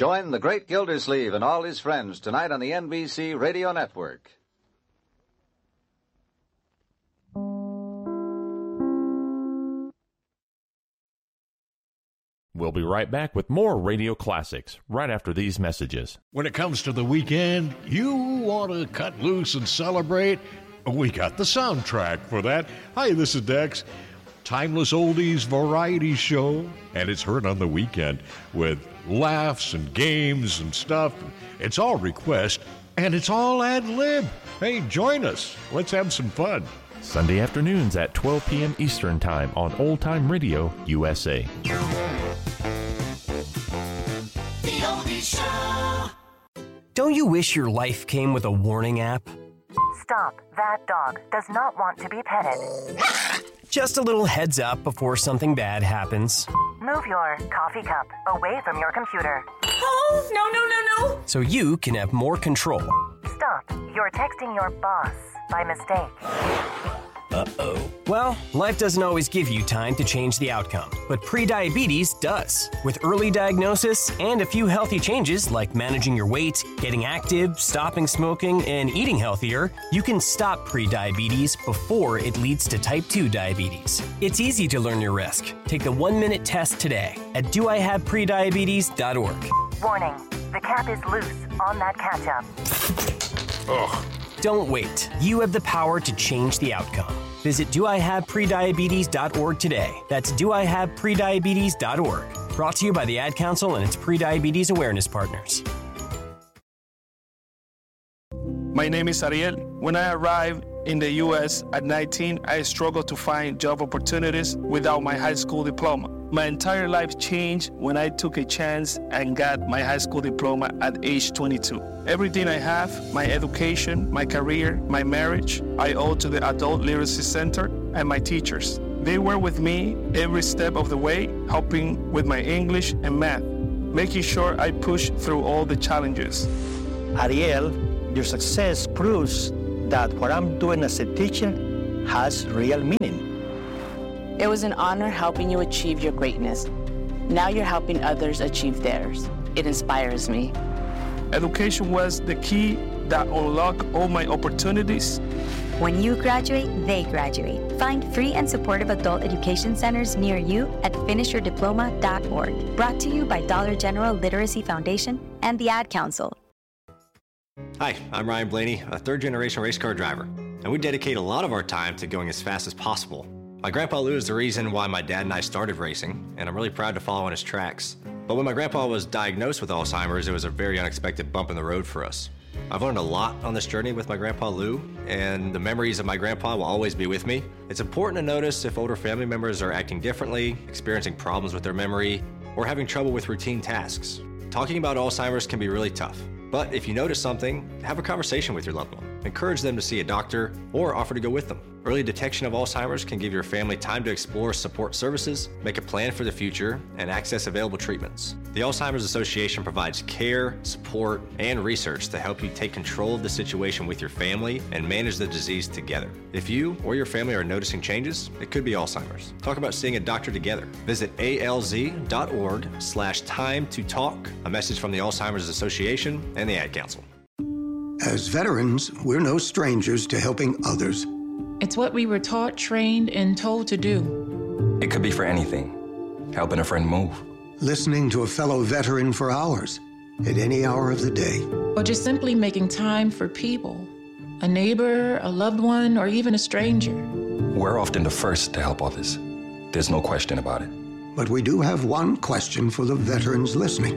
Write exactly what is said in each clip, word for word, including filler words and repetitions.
Join the great Gildersleeve and all his friends tonight on the N B C Radio Network. We'll be right back with more radio classics right after these messages. When it comes to the weekend, you want to cut loose and celebrate? We got the soundtrack for that. Hi, this is Dex. Timeless oldies variety show, and it's heard on the weekend with laughs and games and stuff. It's all request, and it's all ad-lib. Hey, join us. Let's have some fun. Sunday afternoons at twelve p.m. Eastern Time on Old Time Radio U S A. The Oldies Show. Don't you wish your life came with a warning app? Stop. That dog does not want to be petted. Just a little heads up before something bad happens. Move your coffee cup away from your computer. Oh, no, no, no, no. So you can have more control. Stop. You're texting your boss by mistake. Uh-oh. Well, life doesn't always give you time to change the outcome, but prediabetes does. With early diagnosis and a few healthy changes like managing your weight, getting active, stopping smoking, and eating healthier, you can stop prediabetes before it leads to type two diabetes. It's easy to learn your risk. Take the one-minute test today at do I have prediabetes dot org. Warning. The cap is loose on that ketchup. Ugh. Don't wait. You have the power to change the outcome. Visit do I have prediabetes dot org today. That's do I have prediabetes dot org. Brought to you by the Ad Council and its prediabetes awareness partners. My name is Ariel. When I arrived in the U S at nineteen, I struggled to find job opportunities without my high school diploma. My entire life changed when I took a chance and got my high school diploma at age twenty-two. Everything I have, my education, my career, my marriage, I owe to the Adult Literacy Center and my teachers. They were with me every step of the way, helping with my English and math, making sure I pushed through all the challenges. Ariel, your success proves that what I'm doing as a teacher has real meaning. It was an honor helping you achieve your greatness. Now you're helping others achieve theirs. It inspires me. Education was the key that unlocked all my opportunities. When you graduate, they graduate. Find free and supportive adult education centers near you at finish your diploma dot org. Brought to you by Dollar General Literacy Foundation and the Ad Council. Hi, I'm Ryan Blaney, a third-generation race car driver, and we dedicate a lot of our time to going as fast as possible. My Grandpa Lou is the reason why my dad and I started racing, and I'm really proud to follow in his tracks. But when my grandpa was diagnosed with Alzheimer's, it was a very unexpected bump in the road for us. I've learned a lot on this journey with my Grandpa Lou, and the memories of my grandpa will always be with me. It's important to notice if older family members are acting differently, experiencing problems with their memory, or having trouble with routine tasks. Talking about Alzheimer's can be really tough. But if you notice something, have a conversation with your loved one. Encourage them to see a doctor or offer to go with them. Early detection of Alzheimer's can give your family time to explore support services, make a plan for the future, and access available treatments. The Alzheimer's Association provides care, support, and research to help you take control of the situation with your family and manage the disease together. If you or your family are noticing changes, it could be Alzheimer's. Talk about seeing a doctor together. Visit A L Z dot org slash time to talk. A message from the Alzheimer's Association and the Ad Council. As veterans, we're no strangers to helping others. It's what we were taught, trained, and told to do. It could be for anything. Helping a friend move. Listening to a fellow veteran for hours, at any hour of the day. Or just simply making time for people. A neighbor, a loved one, or even a stranger. We're often the first to help others. There's no question about it. But we do have one question for the veterans listening.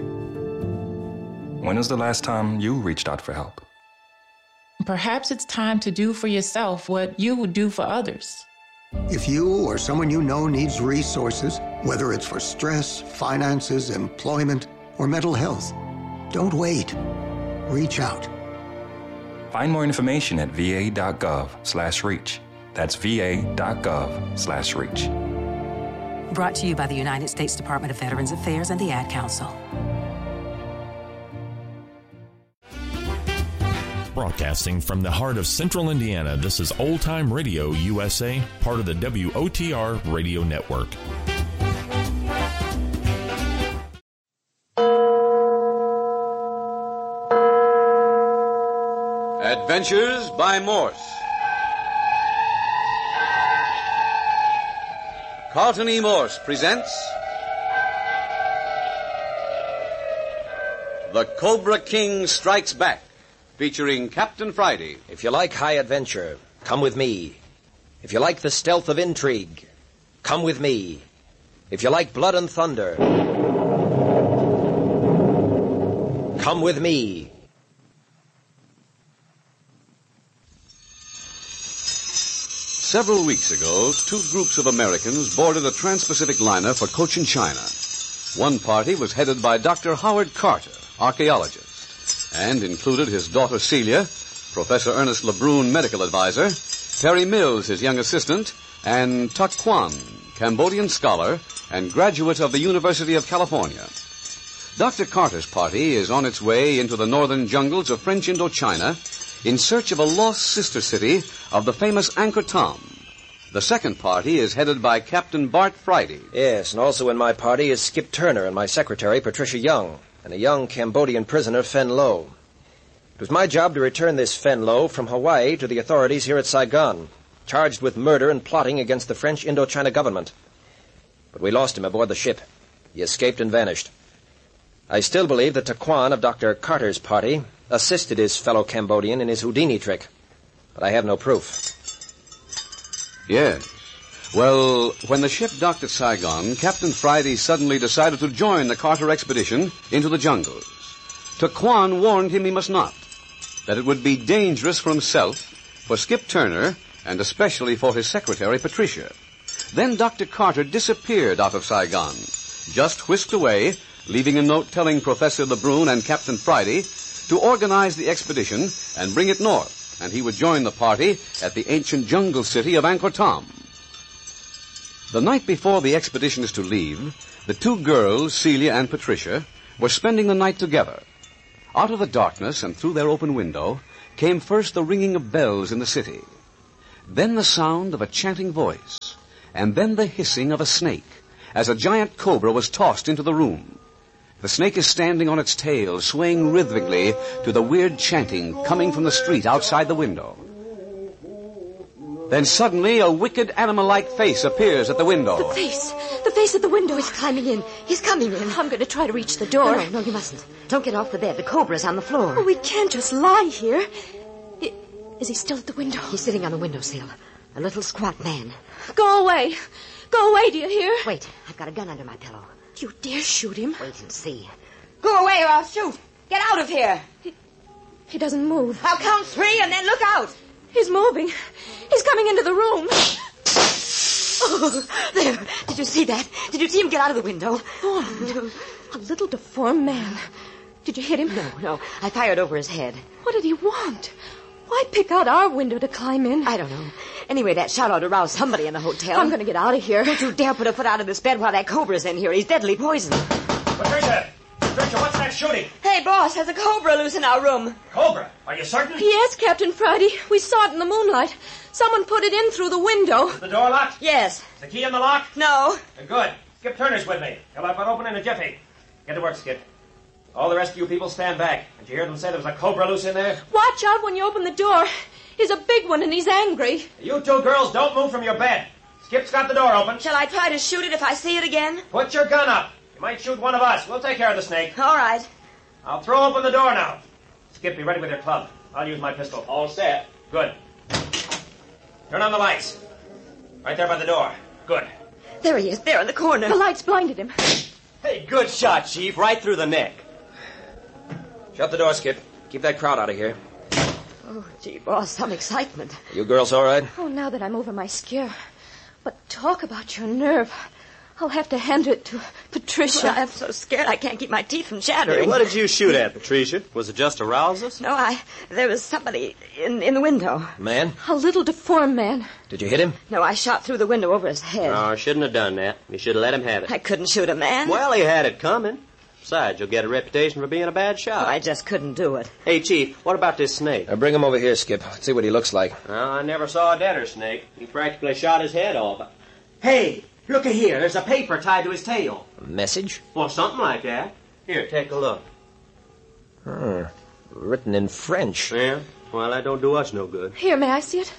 When was the last time you reached out for help? Perhaps it's time to do for yourself what you would do for others. If you or someone you know needs resources, whether it's for stress, finances, employment, or mental health, don't wait. Reach out. Find more information at V A dot gov slash reach. That's V A dot gov slash reach. Brought to you by the United States Department of Veterans Affairs and the Ad Council. Broadcasting from the heart of central Indiana, this is Old Time Radio U S A, part of the W O T R Radio Network. Adventures by Morse. Carlton E. Morse presents The Cobra King Strikes Back, featuring Captain Friday. If you like high adventure, come with me. If you like the stealth of intrigue, come with me. If you like blood and thunder, come with me. Several weeks ago, two groups of Americans boarded a trans-Pacific liner for Cochin, China. One party was headed by Doctor Howard Carter, archaeologist, and included his daughter Celia, Professor Ernest LeBrun, medical advisor, Perry Mills, his young assistant, and Tuck Kwan, Cambodian scholar and graduate of the University of California. Doctor Carter's party is on its way into the northern jungles of French Indochina in search of a lost sister city of the famous Angkor Thom. The second party is headed by Captain Bart Friday. Yes, and also in my party is Skip Turner and my secretary, Patricia Young, and a young Cambodian prisoner, Fen Lo. It was my job to return this Fen Lo from Hawaii to the authorities here at Saigon, charged with murder and plotting against the French Indochina government. But we lost him aboard the ship. He escaped and vanished. I still believe that Taquan of Doctor Carter's party assisted his fellow Cambodian in his Houdini trick, but I have no proof. Yes. Well, when the ship docked at Saigon, Captain Friday suddenly decided to join the Carter expedition into the jungles. Taquan warned him he must not, that it would be dangerous for himself, for Skip Turner, and especially for his secretary, Patricia. Then Doctor Carter disappeared out of Saigon, just whisked away, leaving a note telling Professor LeBrun and Captain Friday to organize the expedition and bring it north, and he would join the party at the ancient jungle city of Angkor Thom. The night before the expedition is to leave, the two girls, Celia and Patricia, were spending the night together. Out of the darkness and through their open window came first the ringing of bells in the city, then the sound of a chanting voice, and then the hissing of a snake as a giant cobra was tossed into the room. The snake is standing on its tail, swaying rhythmically to the weird chanting coming from the street outside the window. Then suddenly a wicked animal-like face appears at the window. The face! The face at the window is climbing in. He's coming in. I'm going to try to reach the door. No, no, no, you mustn't. Don't get off the bed. The cobra's on the floor. Oh, we can't just lie here. I, is he still at the window? He's sitting on the windowsill. A little squat man. Go away. Go away, do you hear? Wait, I've got a gun under my pillow. Do you dare shoot him? Wait and see. Go away or I'll shoot. Get out of here. He, he doesn't move. I'll count three and then look out. He's moving. He's coming into the room. Oh, there. Did you see that? Did you see him get out of the window? Oh, a little deformed man. Did you hit him? No, no. I fired over his head. What did he want? Why pick out our window to climb in? I don't know. Anyway, that shout ought to rouse somebody in the hotel. I'm going to get out of here. Don't you dare put a foot out of this bed while that cobra's in here. He's deadly poisoned. Patricia! Patricia, what's that shooting? Hey, boss, there's a cobra loose in our room. Cobra? Are you certain? Yes, Captain Friday. We saw it in the moonlight. Someone put it in through the window. Is the door locked? Yes. Is the key in the lock? No. Good. Skip Turner's with me. He'll have it open in a jiffy. Get to work, Skip. All the rest of you people stand back. Did you hear them say there was a cobra loose in there? Watch out when you open the door. He's a big one and he's angry. You two girls don't move from your bed. Skip's got the door open. Shall I try to shoot it if I see it again? Put your gun up. You might shoot one of us. We'll take care of the snake. All right. I'll throw open the door now. Skip, be ready with your club. I'll use my pistol. All set. Good. Turn on the lights. Right there by the door. Good. There he is, there in the corner. The lights blinded him. Hey, good shot, Chief. Right through the neck. Shut the door, Skip. Keep that crowd out of here. Oh, gee, boss, some excitement. You girls all right? Oh, now that I'm over my scare. But talk about your nerve. I'll have to hand it to Patricia. Well, I'm so scared I can't keep my teeth from chattering. Hey, what did you shoot at, Patricia? Was it just to rouse us? No, I... There was somebody in, in the window. Man? A little deformed man. Did you hit him? No, I shot through the window over his head. No, I shouldn't have done that. You should have let him have it. I couldn't shoot a man. Well, he had it coming. Besides, you'll get a reputation for being a bad shot. Well, I just couldn't do it. Hey, Chief, what about this snake? Now bring him over here, Skip. Let's see what he looks like. Well, I never saw a deader snake. He practically shot his head off. Hey, look at here. There's a paper tied to his tail. A message? Well, something like that. Here, take a look. Hmm. Written in French. Yeah? Well, that don't do us no good. Here, may I see it?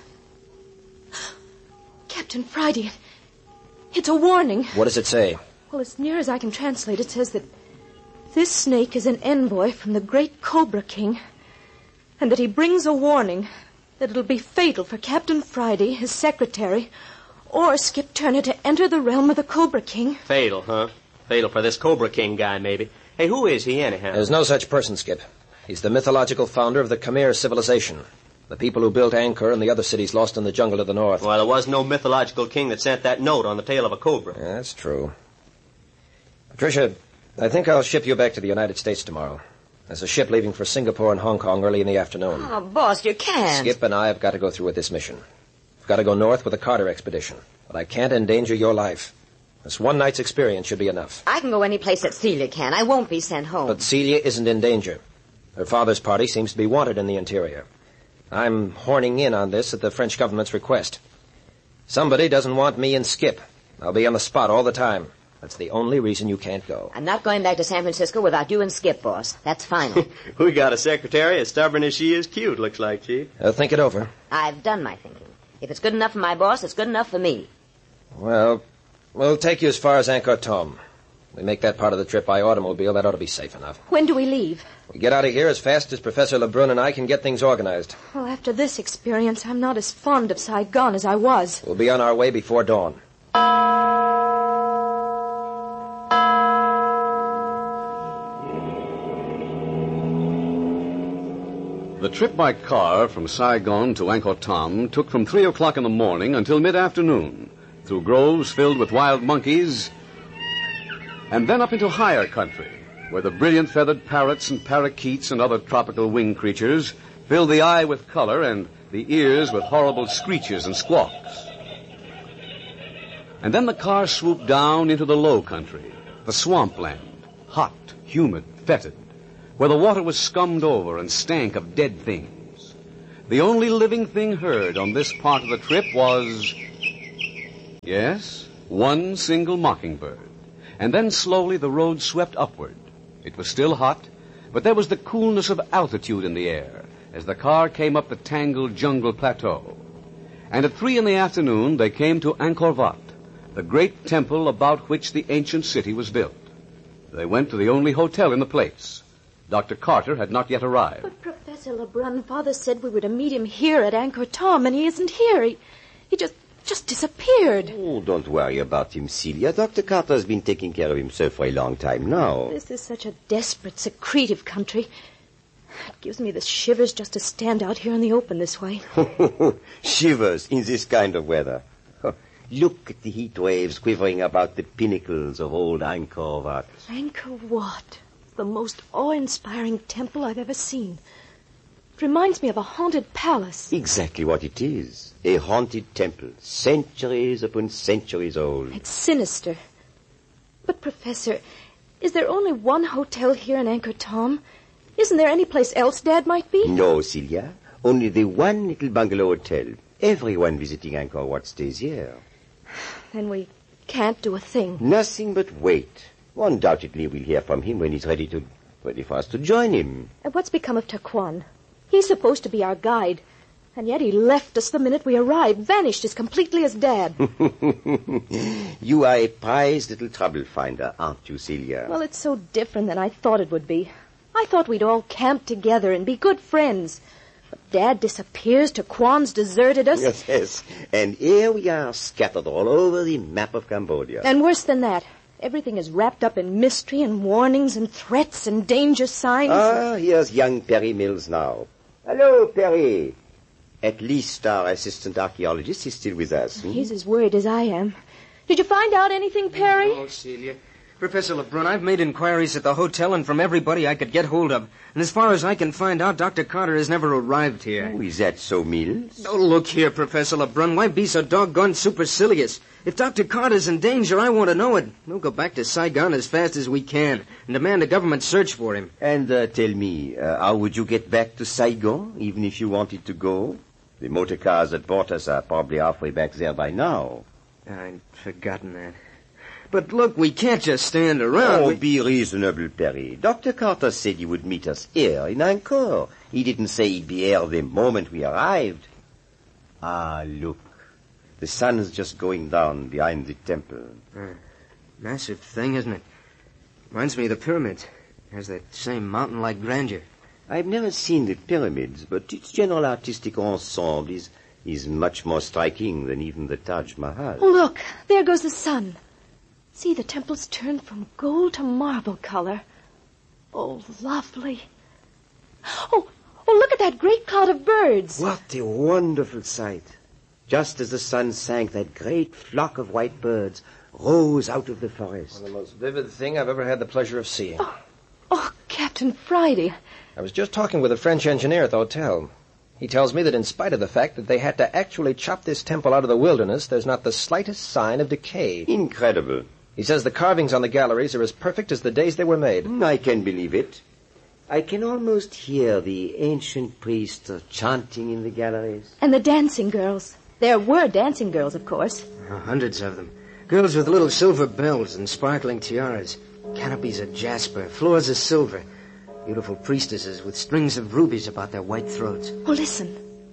Captain Friday, it's a warning. What does it say? Well, as near as I can translate, it says that this snake is an envoy from the great Cobra King, and that he brings a warning that it'll be fatal for Captain Friday, his secretary, or Skip Turner to enter the realm of the Cobra King. Fatal, huh? Fatal for this Cobra King guy, maybe. Hey, who is he, anyhow? There's no such person, Skip. He's the mythological founder of the Khmer civilization. The people who built Angkor and the other cities lost in the jungle to the north. Well, there was no mythological king that sent that note on the tail of a cobra. Yeah, that's true. Patricia, I think I'll ship you back to the United States tomorrow. There's a ship leaving for Singapore and Hong Kong early in the afternoon. Oh, boss, you can't. Skip and I have got to go through with this mission. We've got to go north with the Carter expedition. But I can't endanger your life. This one night's experience should be enough. I can go any place that Celia can. I won't be sent home. But Celia isn't in danger. Her father's party seems to be wanted in the interior. I'm horning in on this at the French government's request. Somebody doesn't want me and Skip. I'll be on the spot all the time. That's the only reason you can't go. I'm not going back to San Francisco without you and Skip, boss. That's final. We got a secretary as stubborn as she is cute, looks like, Chief. Uh, think it over. I've done my thinking. If it's good enough for my boss, it's good enough for me. Well, we'll take you as far as Angkor Thom. We make that part of the trip by automobile. That ought to be safe enough. When do we leave? We get out of here as fast as Professor Lebrun and I can get things organized. Well, after this experience, I'm not as fond of Saigon as I was. We'll be on our way before dawn. The trip by car from Saigon to Angkor Thom took from three o'clock in the morning until mid-afternoon, through groves filled with wild monkeys, and then up into higher country, where the brilliant feathered parrots and parakeets and other tropical winged creatures filled the eye with color and the ears with horrible screeches and squawks. And then the car swooped down into the low country, the swampland, hot, humid, fetid, where the water was scummed over and stank of dead things. The only living thing heard on this part of the trip was, yes, one single mockingbird. And then slowly the road swept upward. It was still hot, but there was the coolness of altitude in the air as the car came up the tangled jungle plateau. And at three in the afternoon, they came to Angkor Wat, the great temple about which the ancient city was built. They went to the only hotel in the place. Doctor Carter had not yet arrived. But Professor Lebrun, Father said we were to meet him here at Angkor Thom, and he isn't here. He, he just... just disappeared. Oh, don't worry about him, Celia. Doctor Carter's been taking care of himself for a long time now. This is such a desperate, secretive country. It gives me the shivers just to stand out here in the open this way. Shivers in this kind of weather. Look at the heat waves quivering about the pinnacles of old Angkor Wat. Angkor Wat. The most awe-inspiring temple I've ever seen. It reminds me of a haunted palace. Exactly what it is. A haunted temple, centuries upon centuries old. It's sinister. But, Professor, is there only one hotel here in Angkor Thom? Isn't there any place else Dad might be? No, Celia. Only the one little bungalow hotel. Everyone visiting Angkor Wat stays here. Then we can't do a thing. Nothing but wait. Undoubtedly we'll hear from him when he's ready to, ready for us to join him. And what's become of Taquan? He's supposed to be our guide. And yet he left us the minute we arrived, vanished as completely as Dad. You are a prized little trouble finder, aren't you, Celia? Well, it's so different than I thought it would be. I thought we'd all camp together and be good friends. But Dad disappears, Taquan's deserted us. Yes, yes. And here we are, scattered all over the map of Cambodia. And worse than that, everything is wrapped up in mystery and warnings and threats and danger signs. Ah, here's young Perry Mills now. Hello, Perry. At least our assistant archaeologist is still with us. Hmm? He's as worried as I am. Did you find out anything, Perry? Oh, Celia. Professor Lebrun, I've made inquiries at the hotel and from everybody I could get hold of. And as far as I can find out, Doctor Carter has never arrived here. Oh, is that so, Mills? Oh, look here, Professor Lebrun. Why be so doggone supercilious? If Doctor Carter's in danger, I want to know it. We'll go back to Saigon as fast as we can and demand a government search for him. And uh, tell me, uh, how would you get back to Saigon, even if you wanted to go? The motor cars that brought us are probably halfway back there by now. I'd forgotten that. But look, we can't just stand around. Oh, we... be reasonable, Perry. Doctor Carter said he would meet us here in Angkor. He didn't say he'd be here the moment we arrived. Ah, look. The sun's just going down behind the temple. Uh, massive thing, isn't it? Reminds me of the pyramids. Has that same mountain-like grandeur. I've never seen the pyramids, but its general artistic ensemble is, is much more striking than even the Taj Mahal. Oh, look. There goes the sun. See, the temple's turned from gold to marble color. Oh, lovely. Oh, oh, look at that great cloud of birds. What a wonderful sight. Just as the sun sank, that great flock of white birds rose out of the forest. One of the most vivid thing I've ever had the pleasure of seeing. Oh, oh, Captain Friday. I was just talking with a French engineer at the hotel. He tells me that in spite of the fact that they had to actually chop this temple out of the wilderness, there's not the slightest sign of decay. Incredible. He says the carvings on the galleries are as perfect as the days they were made. I can believe it. I can almost hear the ancient priests chanting in the galleries. And the dancing girls. There were dancing girls, of course. Oh, hundreds of them. Girls with little silver bells and sparkling tiaras. Canopies of jasper, floors of silver. Beautiful priestesses with strings of rubies about their white throats. Oh, listen.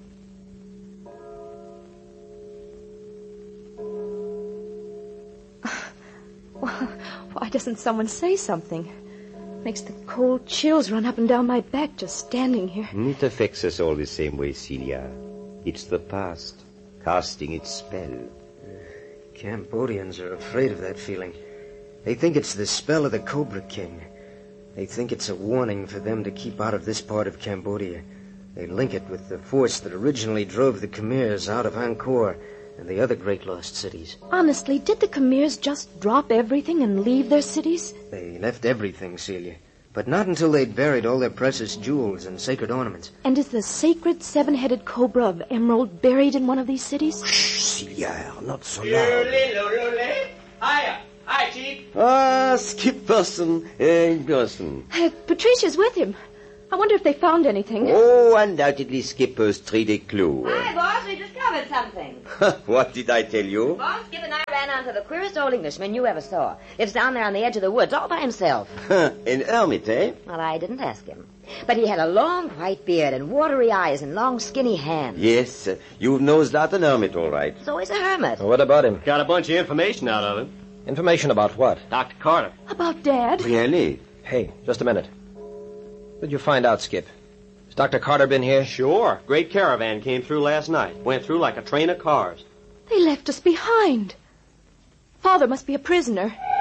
Why doesn't someone say something? Makes the cold chills run up and down my back just standing here. It affects us all the same way, Celia. It's the past, casting its spell. Cambodians are afraid of that feeling. They think it's the spell of the Cobra King. They think it's a warning for them to keep out of this part of Cambodia. They link it with the force that originally drove the Khmers out of Angkor and the other great lost cities. Honestly, did the Khmers just drop everything and leave their cities? They left everything, Celia. But not until they'd buried all their precious jewels and sacred ornaments. And is the sacred seven-headed cobra of emerald buried in one of these cities? Shh, Celia, not so loud. Lule, lule. Hiya. Hi, Chief. Ah, Skip Person, in person. Uh, Patricia's with him. I wonder if they found anything. Oh, undoubtedly Skipper's three-day clue. Hi, boss. We discovered something. What did I tell you? Boss, Skip and I ran onto the queerest old Englishman you ever saw. Lives down there on the edge of the woods all by himself. An hermit, eh? Well, I didn't ask him. But he had a long white beard and watery eyes and long skinny hands. Yes, uh, you know that an hermit, all right. So he's a hermit. Well, what about him? Got a bunch of information out of him. Information about what? Doctor Carter. About Dad? Really? Hey, just a minute. What did you find out, Skip? Has Doctor Carter been here? Sure. Great caravan came through last night. Went through like a train of cars. They left us behind. Father must be a prisoner.